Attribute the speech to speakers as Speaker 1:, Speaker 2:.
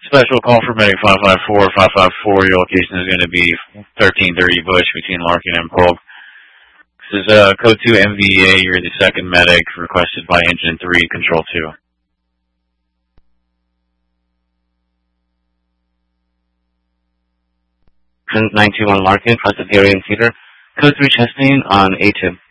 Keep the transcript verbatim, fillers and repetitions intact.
Speaker 1: Special call for medic five five four, five five four. Your location is going to be thirteen thirty Bush between Larkin and Polk. This is uh, code two M V A. You're the second medic requested by engine three, control two.
Speaker 2: nine two one Larkin, process area and theater. Code three Chastain on A two.